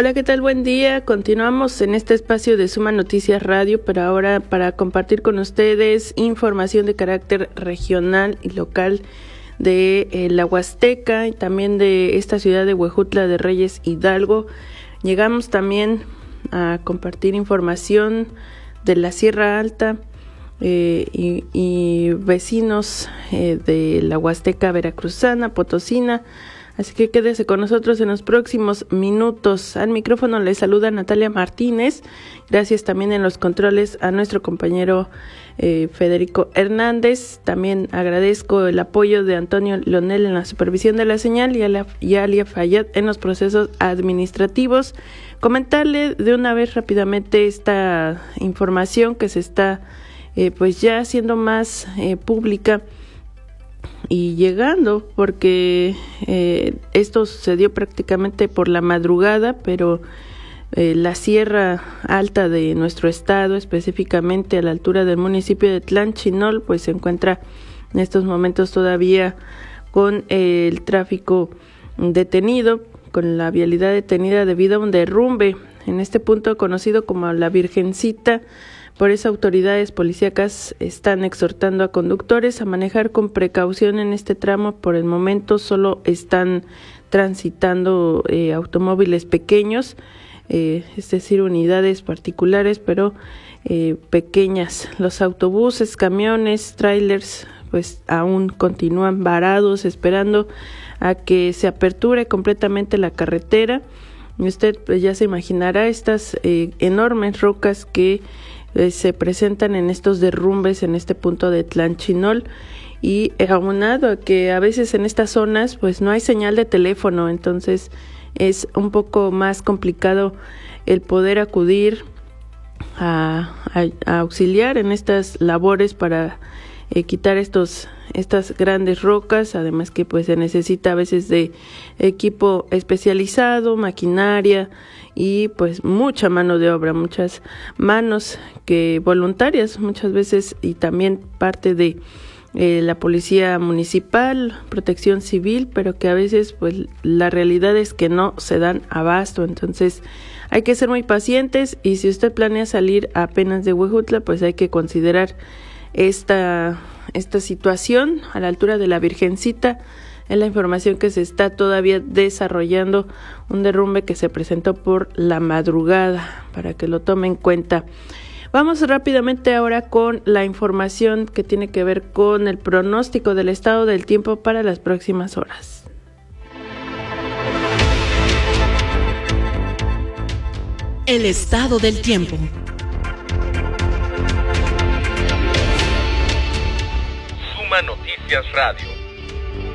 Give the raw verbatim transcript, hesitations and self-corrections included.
Hola, ¿qué tal? Buen día. Continuamos en este espacio de Suma Noticias Radio, pero ahora para compartir con ustedes información de carácter regional y local de eh, la Huasteca y también de esta ciudad de Huejutla de Reyes, Hidalgo. Llegamos también a compartir información de la Sierra Alta eh, y, y vecinos eh, de la Huasteca veracruzana, potosina. Así que quédese con nosotros en los próximos minutos. Al micrófono les saluda Natalia Martínez. Gracias también en los controles a nuestro compañero eh, Federico Hernández. También agradezco el apoyo de Antonio Leonel en la supervisión de la señal y a, la, y a Alia Fayad en los procesos administrativos. Comentarle de una vez rápidamente esta información que se está eh, pues ya haciendo más eh, pública y llegando, porque eh, esto sucedió prácticamente por la madrugada, pero eh, la Sierra Alta de nuestro estado, específicamente a la altura del municipio de Tlanchinol, pues se encuentra en estos momentos todavía con eh, el tráfico detenido, con la vialidad detenida debido a un derrumbe en este punto conocido como la Virgencita. Por eso autoridades policíacas están exhortando a conductores a manejar con precaución en este tramo. Por el momento solo están transitando eh, automóviles pequeños, eh, es decir, unidades particulares, pero eh, pequeñas. Los autobuses, camiones, trailers, pues aún continúan varados esperando a que se aperture completamente la carretera. Y usted pues, ya se imaginará estas eh, enormes rocas que se presentan en estos derrumbes en este punto de Tlanchinol, y aunado a que a veces en estas zonas pues no hay señal de teléfono, entonces es un poco más complicado el poder acudir a, a, a auxiliar en estas labores para eh, quitar estos estas grandes rocas, además que pues se necesita a veces de equipo especializado, maquinaria y pues mucha mano de obra, muchas manos que voluntarias muchas veces, y también parte de eh, la policía municipal, protección civil, pero que a veces pues la realidad es que no se dan abasto. Entonces hay que ser muy pacientes, y si usted planea salir apenas de Huejutla, pues hay que considerar esta esta situación a la altura de la Virgencita. Es la información que se está todavía desarrollando, un derrumbe que se presentó por la madrugada, para que lo tome en cuenta. Vamos rápidamente ahora con la información que tiene que ver con el pronóstico del estado del tiempo para las próximas horas. El estado del tiempo. Suma Noticias Radio.